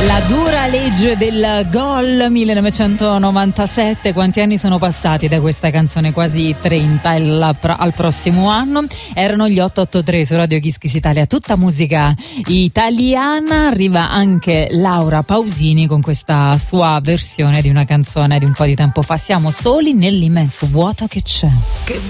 La dura legge del gol 1997, quanti anni sono passati da questa canzone? Quasi 30 al prossimo anno. Erano gli 883 su Radio Kiss Kiss Italia, tutta musica italiana. Arriva anche Laura Pausini con questa sua versione di una canzone di un po' di tempo fa. Siamo soli nell'immenso vuoto che c'è. Che